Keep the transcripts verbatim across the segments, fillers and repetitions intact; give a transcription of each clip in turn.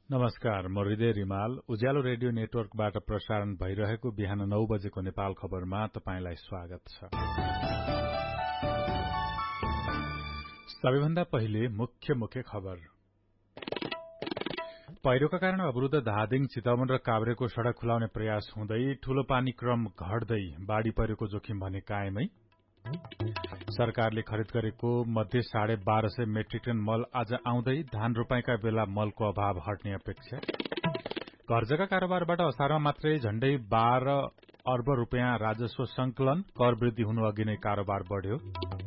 नमस्कार, म हृदय रिमाल। उज्यालो रेडियो नेटवर्कबाट प्रसारण भइरहेको बिहान नौ बजेको नेपाल खबरमा तपाईंलाई स्वागत छ। सबैभन्दा पहिले मुख्य मुख्य खबर। पहिरोका कारण अवरूद्ध धादिङ, चितवन र काभ्रेको सड़क खुलाउने प्रयास हुँदै ठूलो पानी क्रम घट्दै बाढ़ी पहिरोको जोखिम भने कायमै। सरकारले खरिद गरेको मध्ये साढे बाह्र सय मेट्रिक टन मल आज आउँदै धान रोपाईका बेला मलको अभाव हट्ने अपेक्षा। घर जग्गा कारोबारबाट असारमा मात्रै झण्डै बाह्र अर्ब रूपियाँ राजस्व संकलन, कर वृद्धि हुनु अघि नै कारोबार बढ़्यो।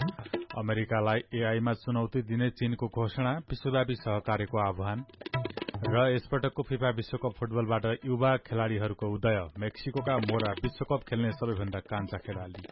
अमेरिकालाई एआईमा चुनौती दिने चीनको घोषणा, विश्वव्यापी सहकार्यको आह्वान। र यसपटकको फिफा विश्वकप फुटबलबाट युवा खेलाड़ीहरूको उदय, मेक्सिकोका मोरा विश्वकप खेल्ने सबैभन्दा कान्छा खेलाड़ी।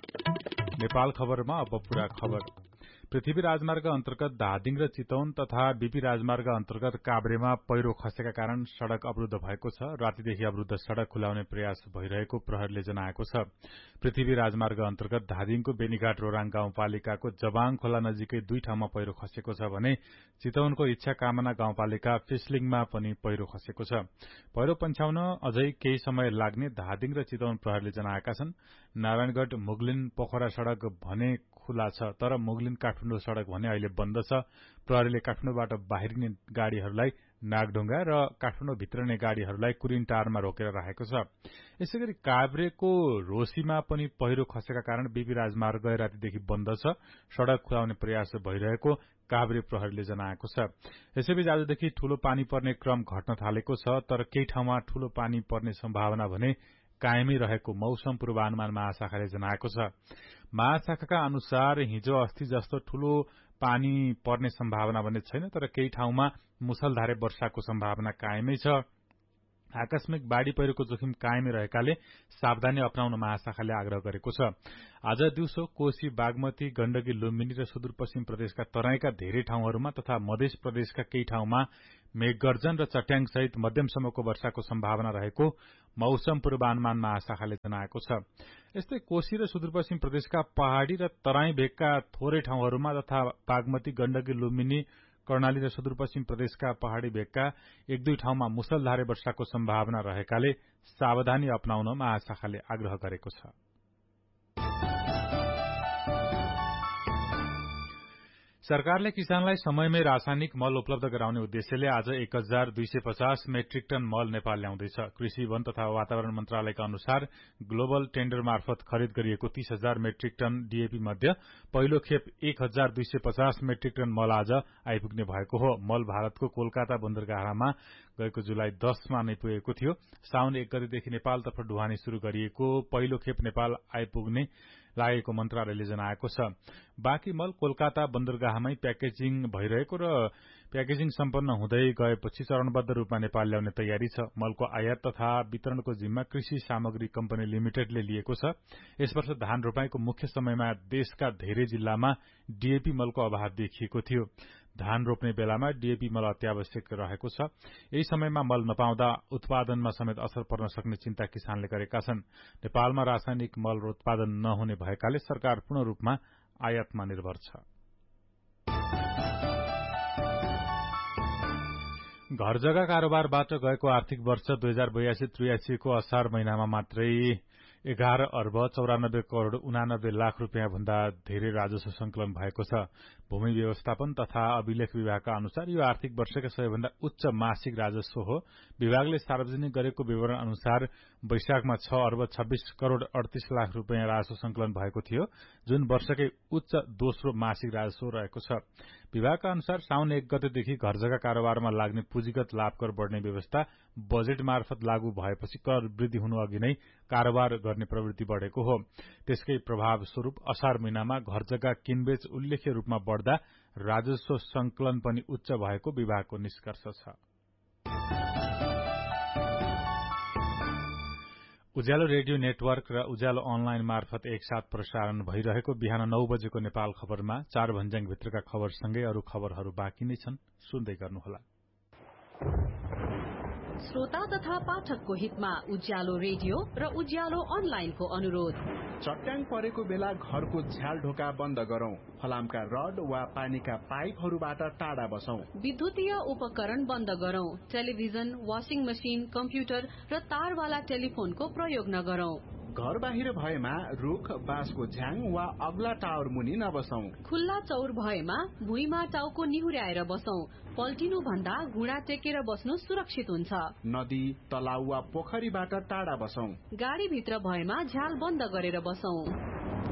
नेपाल खबरमा अब पूरा खबर। पृथ्वी राजमार्ग अन्तर्गत धादिङ र चितवन तथा बीपी राजमार्ग अन्तर्गत काभ्रेमा पहिरो खसेका कारण सड़क अवरूद्ध भएको छ। रातीदेखि अवरूद्ध सड़क खुलाउने प्रयास भइरहेको प्रहरीले जनाएको छ। पृथ्वी राजमार्ग अन्तर्गत धादिङको बेनीघाट रोराङ गाउँपालिकाको जबाङ खोला नजिकै दुई ठाउँमा पहिरो खसेको छ भने चितवनको इच्छा कामना गाउँपालिका फिसलिङमा पनि पहिरो खसेको छ। पहिरो पन्छाउन अझै केही समय लाग्ने धादिङ र चितवन प्रहरीले जनाएका छन्। नारायणगढ़ मुगलिन पोखरा सड़क भने खुला छ, तर मुगलिन काठमाडौँ सड़क भने अहिले बन्द छ। प्रहरीले काठमाडौँबाट बाहिरिने गाड़ीहरूलाई नागढुंगा र काठमाडौँ भित्रने गाड़ीहरूलाई कुरिनटारमा रोकेर राखेको छ। यसैगरी काभ्रेको रोशीमा पनि पहिरो खसेका कारण बीपी राजमार्ग रातीदेखि बन्द छ। सड़क खुलाउने प्रयास भइरहेको काभ्रे प्रहरीले जनाएको छ। यसैबीच आजदेखि ठूलो पानी पर्ने क्रम घट्न थालेको छ, तर केही ठाउँमा ठूलो पानी पर्ने सम्भावना भने कायमै रहेको मौसम पूर्वानुमान महाशाखाले जनाएको छ। महाशाखाका अनुसार हिजो अस्ति जस्तो ठूलो पानी पर्ने सम्भावना भने छैन, तर केही ठाउँमा मुसलधारे वर्षाको सम्भावना कायमै छ। आकस्मिक बाढ़ी पहिरोको जोखिम कायमै रहेकाले सावधानी अपनाउन महाशाखाले आग्रह गरेको छ। आज दिउँसो कोशी, बागमती, गण्डकी, लुम्बिनी र सुदूरपश्चिम प्रदेशका तराईका धेरै ठाउँहरूमा तथा मध्य प्रदेशका केही ठाउँमा मेघगर्जन र चट्याङसहित मध्यमसम्मको वर्षाको सम्भावना रहेको मौसम पूर्वानुमान महाशाखाले जनाएको छ। यस्तै कोशी र सुदूरपश्चिम प्रदेशका पहाड़ी र तराई भेगका थोरै ठाउँहरूमा तथा बागमती, गण्डकी, लुम्बिनी, कर्णाली र सुदूरपश्चिम प्रदेशका पहाड़ी भेगका एक दुई ठाउँमा मुसलधारे वर्षाको सम्भावना रहेकाले सावधानी अपनाउन महाशाखाले आग्रह गरेको छ। सरकारले किसानलाई समयमै रासायनिक मल उपलब्ध गराउने उद्देश्यले आज एक हजार दुई सय पचास मेट्रिक टन मल नेपाल ल्याउँदैछ। कृषि, वन तथा वातावरण मन्त्रालयका अनुसार ग्लोबल टेण्डर मार्फत खरिद गरिएको तीस हजार मेट्रिक टन डीएपी मध्ये पहिलो खेप एक हजार दुई सय पचास मेट्रिक टन मल आज आइपुग्ने भएको हो। मल भारतको कोलकाता बन्दरगाहमा गएको जुलाई दशमा नै पुगेको थियो। साउन एक गतेदेखि नेपालतर्फ ढुवानी शुरू गरिएको पहिलो खेप नेपाल आइपुग्ने लागेको मन्त्रालयले जनाएको छ। बाँकी मल कोलकाता बन्दरगाहमै प्याकेजिङ भइरहेको र प्याकेजिङ सम्पन्न हुँदै गएपछि चरणबद्ध रूपमा नेपाल ल्याउने तयारी छ। मलको आयात तथा वितरणको जिम्मा कृषि सामग्री कम्पनी लिमिटेडले लिएको छ। यस वर्ष धान रोपाईको मुख्य समयमा देशका धेरै जिल्लामा डीएपी मलको अभाव देखिएको थियो। धान रोप्ने बेलामा डीएपी मल अत्यावश्यक रहेको छ। यही समयमा मल नपाउँदा उत्पादनमा समेत असर पर्न सक्ने चिन्ता किसानले गरेका छन्। नेपालमा रासायनिक मल उत्पादन नहुने भएकाले सरकार पूर्ण रूपमा आयातमा निर्भर छ। घर जग्गा कारोबारबाट गएको आर्थिक वर्ष दुई हजार बयासी त्रियासीको असार महिनामा मात्रै एघार अर्ब चौरानब्बे करोड़ उनानब्बे लाख रूपियाँ भन्दा धेरै राजस्व संकलन भएको छ। भूमि व्यवस्थापन तथा अभिलेख विभागका अनुसार यो आर्थिक वर्षका सबैभन्दा उच्च मासिक राजस्व हो। विभागले सार्वजनिक गरेको विवरण अनुसार वैशाखमा छ अर्ब छब्बीस करोड़ अडतीस लाख रूपियाँ राजस्व संकलन भएको थियो, जुन वर्षकै उच्च दोस्रो मासिक राजस्व रहेको छ। विभागका अनुसार साउन एक गतेदेखि घर जग्गा कारोबारमा लाग्ने पुँजीगत लाभ कर बढ़ने व्यवस्था बजेट मार्फत लागू भएपछि कर वृद्धि हुनु अघि नै कारोबार गर्ने प्रवृत्ति बढ़ेको हो। त्यसकै प्रभाव स्वरूप असार महिनामा घर जग्गा किनबेच उल्लेख्य रूपमा बढ़दा राजस्व संकलन पनि उच्च भएको विभागको निष्कर्ष छ। उज्यालो रेडियो नेटवर्क र उज्यालो अनलाइन मार्फत एकसाथ प्रसारण भइरहेको बिहान नौ बजेको नेपाल खबरमा चार भन्ज्याङ भित्रका खबरसँगै अरू खबरहरू बाँकी नै छन्, सुन्दै गर्नुहोला। श्रोता तथा पाठकको हितमा उज्यालो रेडियो र उज्यालो अनलाइनको अनुरोध। चट्याङ परेको बेला घरको झ्याल ढोका बन्द गरौं। फलामका रड वा पानीका पाइपहरूबाट टाढा बसौं। विद्युतीय उपकरण बन्द गरौं। टेलिभिजन, वाशिङ मशिन, कम्प्युटर र तारवाला टेलिफोनको प्रयोग नगरौं। घर बाहिर भएमा रुख, बाँसको झ्याङ वा अग्ला टावर मुनि नबसौं। खुल्ला चौर भएमा भुइँमा टाउको निहुर्याएर बसौं। पल्टिनु भन्दा घुँडा टेकेर बस्नु सुरक्षित हुन्छ। नदी, तलाउ वा पोखरीबाट टाढा बसौं। गाडी भित्र भएमा झ्याल बन्द गरेर बसौं।